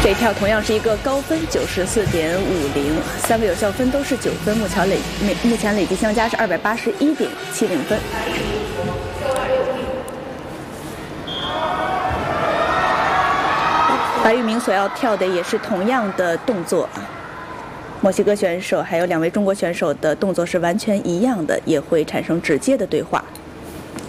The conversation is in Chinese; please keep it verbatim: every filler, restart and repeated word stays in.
这一跳同样是一个高分九十四点五零，三个有效分都是九分，目前累目前累计相加是二百八十一点七零分。白玉明所要跳的也是同样的动作，墨西哥选手还有两位中国选手的动作是完全一样的，也会产生直接的对话。